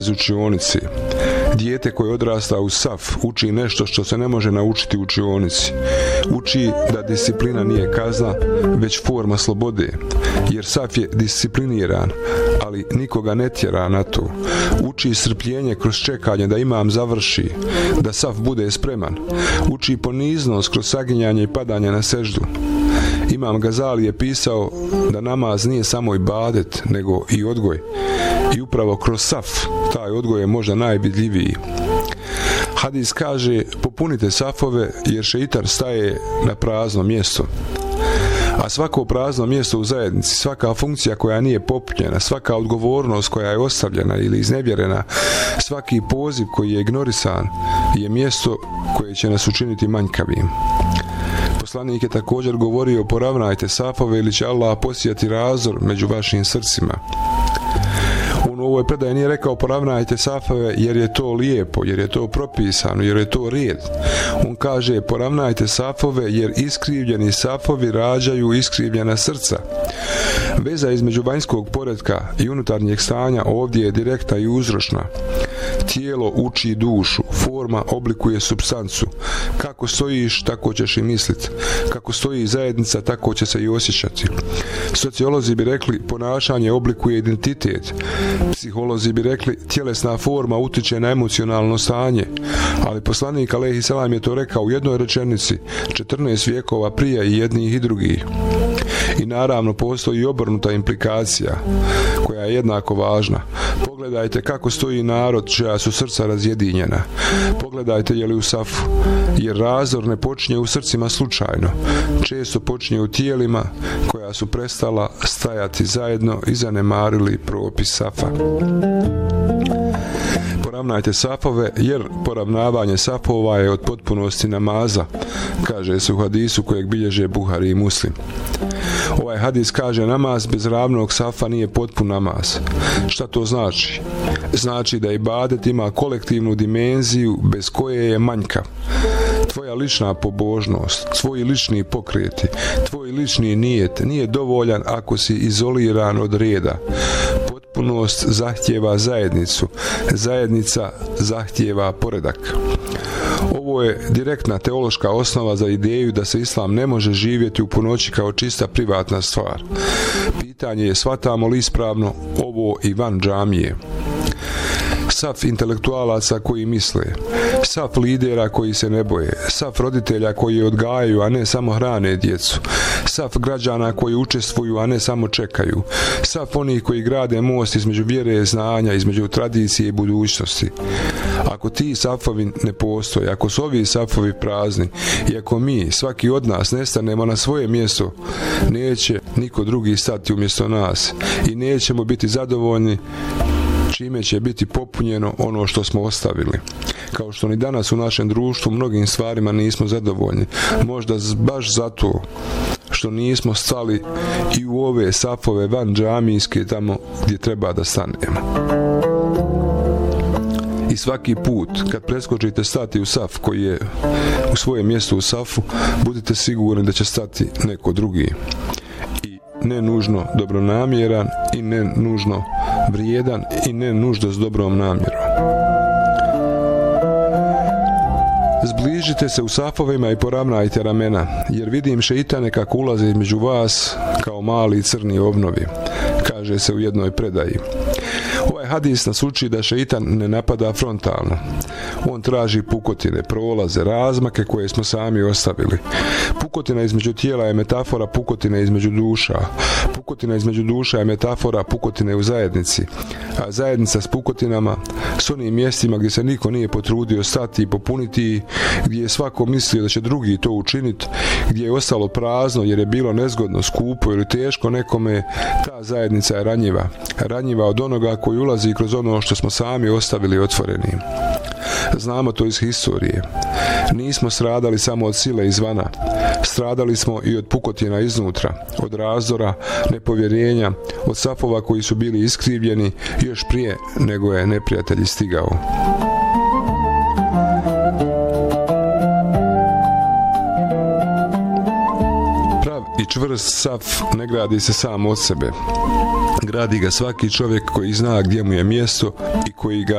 iz učionice. Dijete koje odrasta u saf uči nešto što se ne može naučiti u učionici. Uči da disciplina nije kazna, već forma slobode, jer saf je discipliniran, ali nikoga ne tjera na to. Uči strpljenje kroz čekanje da imam završi, da saf bude spreman. Uči poniznost kroz saginjanje i padanje na seždu. Imam Gazali je pisao da namaz nije samo ibadet, nego i odgoj. I upravo kroz saf taj odgoj je možda najvidljiviji. Hadis kaže: popunite safove jer šeitan staje na prazno mjesto. A svako prazno mjesto u zajednici, svaka funkcija koja nije popunjena, svaka odgovornost koja je ostavljena ili iznevjerena, svaki poziv koji je ignorisan je mjesto koje će nas učiniti manjkavim. Poslanik je također govorio: poravnajte safove ili će Allah posijati razdor među vašim srcima. On u ovoj predaji nije rekao poravnajte safove jer je to lijepo, jer je to propisano, jer je to red. On kaže poravnajte safove jer iskrivljeni safovi rađaju iskrivljena srca. Veza između vanjskog poretka i unutarnjeg stanja ovdje je direktna i uzročna. Tijelo uči dušu, forma oblikuje supstancu. Kako stojiš, tako ćeš i misliti. Kako stoji zajednica, tako će se i osjećati. Sociolozi bi rekli ponašanje oblikuje identitet. Psiholozi bi rekli tjelesna forma utiče na emocionalno stanje. Ali poslanik alejhi selam je to rekao u jednoj rečenici 14 vijekova prije i jednih i drugih. I naravno postoji i obrnuta implikacija koja je jednako važna. Pogledajte kako stoji narod čija su srca razjedinjena. Pogledajte je li u safu, jer razdor ne počinje u srcima slučajno. Često počinje u tijelima koja su prestala stajati zajedno i zanemarili propis safa. Poravnajte safove jer poravnavanje safova je od potpunosti namaza, kaže se u hadisu kojeg bilježe Buhari i Muslim. Ovaj hadis kaže namaz bez ravnog safa nije potpun namaz. Šta to znači? Znači da ibadet ima kolektivnu dimenziju bez koje je manjkav. Tvoja lična pobožnost, tvoji lični pokreti, tvoj lični nijet nije dovoljan ako si izoliran od reda. Potpunost zahtijeva zajednicu, zajednica zahtijeva poredak. Ovo je direktna teološka osnova za ideju da se islam ne može živjeti u punoći kao čista privatna stvar. Pitanje je shvatamo li ispravno ovo i van džamije. Saf intelektualaca koji misle, saf lidera koji se ne boje, saf roditelja koji odgajaju, a ne samo hrane djecu, saf građana koji učestvuju, a ne samo čekaju, saf onih koji grade most između vjere i znanja, između tradicije i budućnosti. Ako ti safovi ne postoje, ako su ovi safovi prazni i ako mi, svaki od nas, nestanemo na svoje mjesto, neće niko drugi stati umjesto nas i nećemo biti zadovoljni čime će biti popunjeno ono što smo ostavili. Kao što ni danas u našem društvu mnogim stvarima nismo zadovoljni. Možda baš zato što nismo stali i u ove safove van džamijske tamo gdje treba da stanemo. I svaki put kad preskočite stati u saf koji je u svojem mjestu u safu, budite sigurni da će stati neko drugi. I ne nužno dobronamjeran i ne nužno vrijedan i ne nužno s dobrom namjerom. Zbližite se u safovima i poravnajte ramena, jer vidim šeitane kako ulaze između vas kao mali crni obnovi, kaže se u jednoj predaji. Ovaj hadis nas uči da šeitan ne napada frontalno. On traži pukotine, prolaze, razmake koje smo sami ostavili. Pukotina između tijela je metafora pukotine između duša. Pukotina između duša je metafora pukotine u zajednici. A zajednica s pukotinama, s onim mjestima gdje se niko nije potrudio stati i popuniti, gdje je svako mislio da će drugi to učiniti, gdje je ostalo prazno jer je bilo nezgodno, skupo ili teško nekome, ta zajednica je ranjiva. Ranjiva od onoga koji ulazi kroz ono što smo sami ostavili otvorenim. Znamo to iz historije. Nismo stradali samo od sile izvana. Stradali smo i od pukotina iznutra, od razdora, nepovjerenja, od safova koji su bili iskrivljeni još prije nego je neprijatelj stigao. Prav i čvrst saf ne gradi se sam od sebe. Gradi ga svaki čovjek koji zna gdje mu je mjesto i koji ga